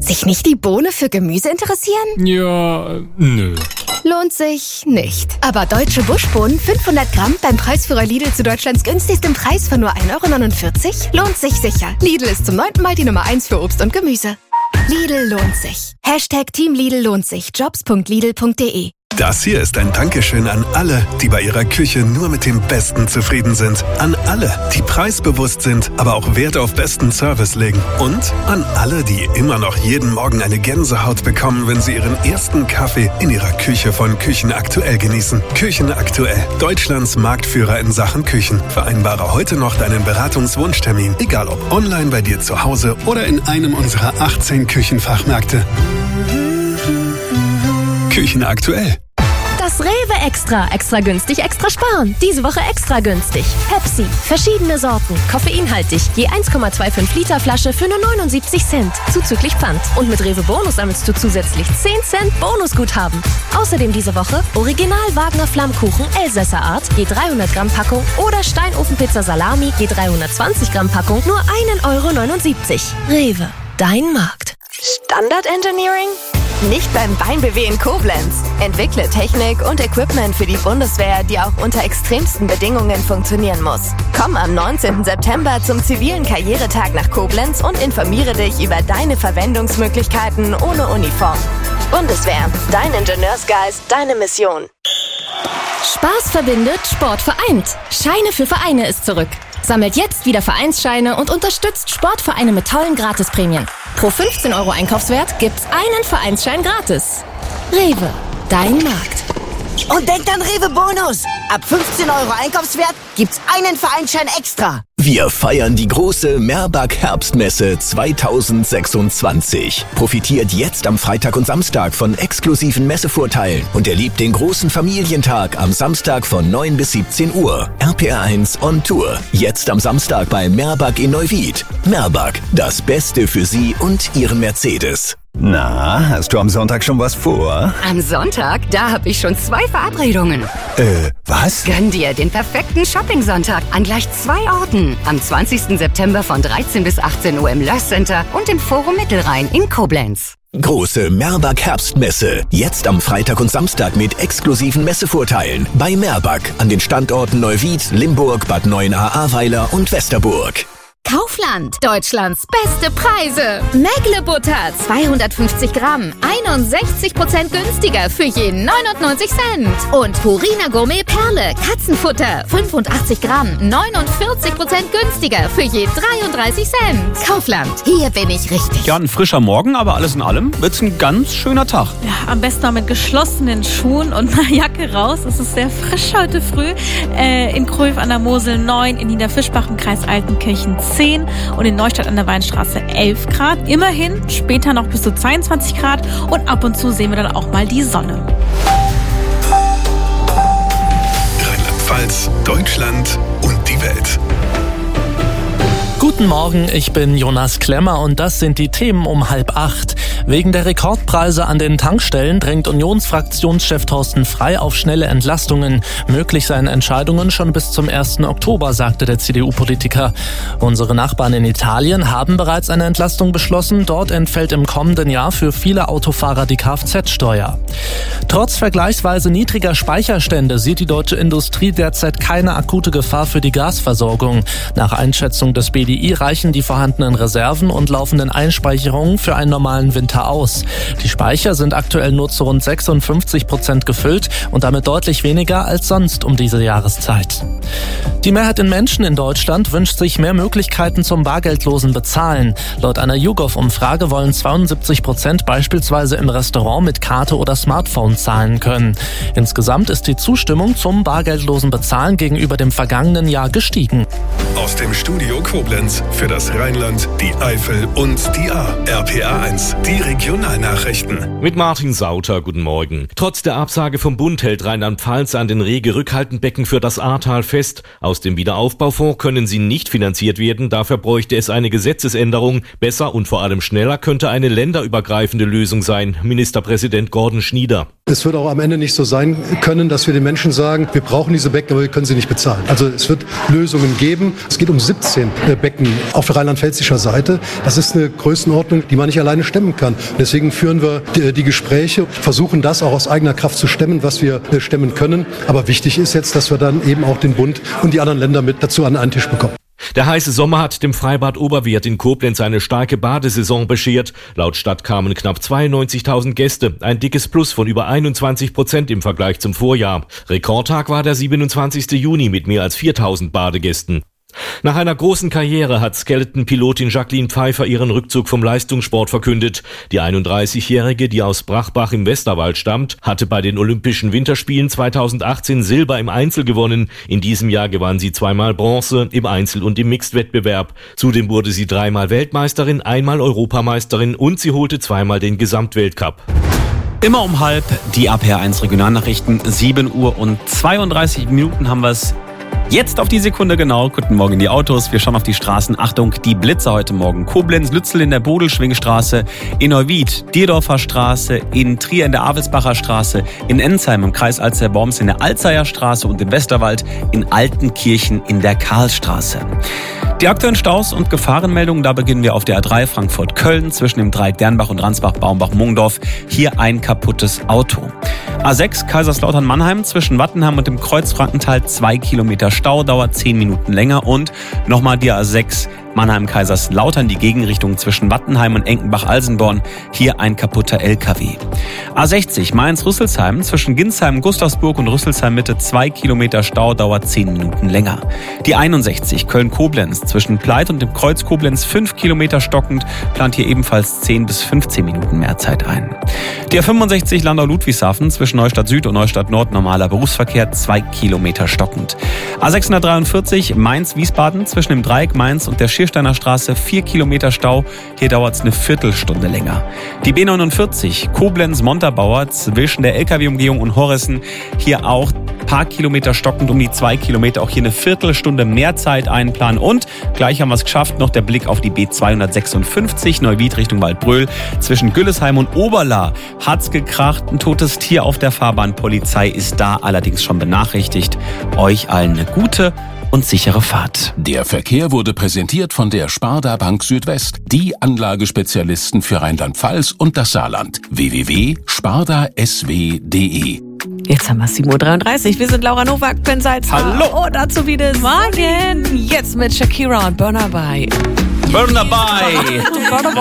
Sich nicht die Bohne für Gemüse interessieren? Ja, nö. Lohnt sich nicht. Aber deutsche Buschbohnen 500 Gramm beim Preisführer Lidl zu Deutschlands günstigstem Preis von nur 1,49 € lohnt sich sicher. Lidl ist zum 9. Mal die Nummer 1 für Obst und Gemüse. Lidl lohnt sich. #Team Lidl lohnt sich. Jobs.lidl.de. Das hier ist ein Dankeschön an alle, die bei ihrer Küche nur mit dem Besten zufrieden sind. An alle, die preisbewusst sind, aber auch Wert auf besten Service legen. Und an alle, die immer noch jeden Morgen eine Gänsehaut bekommen, wenn sie ihren ersten Kaffee in ihrer Küche von Küchen Aktuell genießen. Küchen Aktuell, Deutschlands Marktführer in Sachen Küchen. Vereinbare heute noch deinen Beratungswunschtermin, egal ob online bei dir zu Hause oder in einem unserer 18 Küchenfachmärkte. Küchen Aktuell. Das Rewe Extra. Extra günstig, extra sparen. Diese Woche extra günstig. Pepsi. Verschiedene Sorten. Koffeinhaltig. Je 1,25 Liter Flasche für nur 79 Cent. Zuzüglich Pfand. Und mit Rewe Bonus sammelst du zusätzlich 10 Cent Bonusguthaben. Außerdem diese Woche Original Wagner Flammkuchen Elsässer Art. Je 300 Gramm Packung. Oder Steinofenpizza Salami. Je 320 Gramm Packung. Nur 1,79 €. Rewe. Dein Markt. Standard Engineering? Nicht beim BayBW in Koblenz. Entwickle Technik und Equipment für die Bundeswehr, die auch unter extremsten Bedingungen funktionieren muss. Komm am 19. September zum zivilen Karrieretag nach Koblenz und informiere dich über deine Verwendungsmöglichkeiten ohne Uniform. Bundeswehr, dein Ingenieursgeist, deine Mission. Spaß verbindet, Sport vereint. Scheine für Vereine ist zurück. Sammelt jetzt wieder Vereinsscheine und unterstützt Sportvereine mit tollen Gratisprämien. Pro 15 € Einkaufswert gibt's einen Vereinsschein gratis. Rewe, dein Markt. Und denkt an Rewe Bonus. Ab 15 € Einkaufswert gibt's einen Vereinsschein extra. Wir feiern die große Merbag Herbstmesse 2026. Profitiert jetzt am Freitag und Samstag von exklusiven Messevorteilen und erlebt den großen Familientag am Samstag von 9 bis 17 Uhr. RPR1 on Tour. Jetzt am Samstag bei Merbag in Neuwied. Merbag, das Beste für Sie und Ihren Mercedes. Na, hast du am Sonntag schon was vor? Am Sonntag? Da habe ich schon 2 Verabredungen. Was? Gönn dir den perfekten Shopping-Sonntag an gleich 2 Orten. Am 20. September von 13 bis 18 Uhr im Löss Center und im Forum Mittelrhein in Koblenz. Große Merbag Herbstmesse. Jetzt am Freitag und Samstag mit exklusiven Messevorteilen. Bei Merbag an den Standorten Neuwied, Limburg, Bad Neuenahr-Ahrweiler und Westerburg. Kaufland, Deutschlands beste Preise. Mägle-Butter, 250 Gramm, 61% günstiger für je 99 Cent. Und Purina Gourmet Perle, Katzenfutter, 85 Gramm, 49% günstiger für je 33 Cent. Kaufland, hier bin ich richtig. Ja, ein frischer Morgen, aber alles in allem wird's ein ganz schöner Tag. Ja, am besten noch mit geschlossenen Schuhen und einer Jacke raus. Es ist sehr frisch heute früh. In Kröv an der Mosel 9, in Niederfischbach im Kreis Altenkirchen 10 und in Neustadt an der Weinstraße 11 Grad. Immerhin später noch bis zu 22 Grad und ab und zu sehen wir dann auch mal die Sonne. Rheinland-Pfalz, Deutschland und die Welt. Guten Morgen, ich bin Jonas Klemmer und das sind die Themen um 7:30. Wegen der Rekordpreise an den Tankstellen drängt Unionsfraktionschef Thorsten Frey auf schnelle Entlastungen. Möglich seien Entscheidungen schon bis zum 1. Oktober, sagte der CDU-Politiker. Unsere Nachbarn in Italien haben bereits eine Entlastung beschlossen. Dort entfällt im kommenden Jahr für viele Autofahrer die Kfz-Steuer. Trotz vergleichsweise niedriger Speicherstände sieht die deutsche Industrie derzeit keine akute Gefahr für die Gasversorgung. Nach Einschätzung des BDI reichen die vorhandenen Reserven und laufenden Einspeicherungen für einen normalen Winter aus. Die Speicher sind aktuell nur zu rund 56% gefüllt und damit deutlich weniger als sonst um diese Jahreszeit. Die Mehrheit der Menschen in Deutschland wünscht sich mehr Möglichkeiten zum bargeldlosen Bezahlen. Laut einer YouGov-Umfrage wollen 72% beispielsweise im Restaurant mit Karte oder Smartphone zahlen können. Insgesamt ist die Zustimmung zum bargeldlosen Bezahlen gegenüber dem vergangenen Jahr gestiegen. Aus dem Studio Koblenz für das Rheinland, die Eifel und die Ahr. RPR1, die Regionalnachrichten. Mit Martin Sauter, guten Morgen. Trotz der Absage vom Bund hält Rheinland-Pfalz an den Rege-Rückhaltenbecken für das Ahrtal fest. Aus dem Wiederaufbaufonds können sie nicht finanziert werden, dafür bräuchte es eine Gesetzesänderung. Besser und vor allem schneller könnte eine länderübergreifende Lösung sein, Ministerpräsident Gordon Schnieder. Es wird auch am Ende nicht so sein können, dass wir den Menschen sagen, wir brauchen diese Becken, aber wir können sie nicht bezahlen. Also es wird Lösungen geben. Es geht um 17 Becken auf der rheinland-pfälzischer Seite. Das ist eine Größenordnung, die man nicht alleine stemmen kann. Deswegen führen wir die Gespräche, versuchen das auch aus eigener Kraft zu stemmen, was wir stemmen können. Aber wichtig ist jetzt, dass wir dann eben auch den Bund und die anderen Länder mit dazu an einen Tisch bekommen. Der heiße Sommer hat dem Freibad Oberwert in Koblenz eine starke Badesaison beschert. Laut Stadt kamen knapp 92.000 Gäste, ein dickes Plus von über 21% im Vergleich zum Vorjahr. Rekordtag war der 27. Juni mit mehr als 4.000 Badegästen. Nach einer großen Karriere hat Skeleton-Pilotin Jacqueline Pfeiffer ihren Rückzug vom Leistungssport verkündet. Die 31-Jährige, die aus Brachbach im Westerwald stammt, hatte bei den Olympischen Winterspielen 2018 Silber im Einzel gewonnen. In diesem Jahr gewann sie 2-mal Bronze im Einzel- und im Mixed-Wettbewerb. Zudem wurde sie 3-mal Weltmeisterin, 1-mal Europameisterin und sie holte 2-mal den Gesamtweltcup. Immer um halb die APR1 Regionalnachrichten. 7:32 haben wir es. Jetzt auf die Sekunde genau. Guten Morgen in die Autos. Wir schauen auf die Straßen. Achtung, die Blitzer heute Morgen. Koblenz, Lützel in der Bodelschwingstraße, in Neuwied, Dierdorfer Straße, in Trier in der Avelsbacher Straße, in Ensheim im Kreis Alzey-Worms in der Alzeyer Straße und im Westerwald in Altenkirchen in der Karlstraße. Die aktuellen Staus und Gefahrenmeldungen, da beginnen wir auf der A3 Frankfurt-Köln zwischen dem Dreieck Dernbach und Ransbach-Baumbach-Mungdorf. Hier ein kaputtes Auto. A6 Kaiserslautern-Mannheim zwischen Wattenheim und dem Kreuz Frankenthal 2 Kilometer Stau, dauert 10 Minuten länger. Und nochmal die A6 Mannheim-Kaiserslautern, die Gegenrichtung zwischen Wattenheim und Enkenbach-Alsenborn. Hier ein kaputter LKW. A60 Mainz-Rüsselsheim zwischen Ginsheim, Gustavsburg und Rüsselsheim-Mitte 2 Kilometer Stau, dauert 10 Minuten länger. Die 61 Köln-Koblenz zwischen Pleit und dem Kreuz Koblenz 5 Kilometer stockend, plant hier ebenfalls 10 bis 15 Minuten mehr Zeit ein. Die A65 Landau-Ludwigshafen zwischen Neustadt Süd und Neustadt Nord normaler Berufsverkehr 2 Kilometer stockend. A643 Mainz-Wiesbaden zwischen dem Dreieck Mainz und der Schiersteiner Straße 4 Kilometer Stau. Hier dauert es eine Viertelstunde länger. Die B49 Koblenz-Montabaur zwischen der LKW-Umgehung und Horressen. Hier auch paar Kilometer stockend um die 2 Kilometer. Auch hier eine Viertelstunde mehr Zeit einplanen. Und gleich haben wir es geschafft. Noch der Blick auf die B256 Neuwied Richtung Waldbröl. Zwischen Güllesheim und Oberla hat's gekracht. Ein totes Tier auf der Fahrbahn. Polizei ist da allerdings schon benachrichtigt. Euch allen eine gute und sichere Fahrt. Der Verkehr wurde präsentiert von der Sparda Bank Südwest, die Anlagespezialisten für Rheinland-Pfalz und das Saarland. www.spardasw.de. Jetzt haben wir 7:33 Uhr. Wir sind Laura Nowak, Ben Salz. Hallo. Und dazu wieder Morgen. Jetzt mit Shakira und Burna Boy. Burna Boy.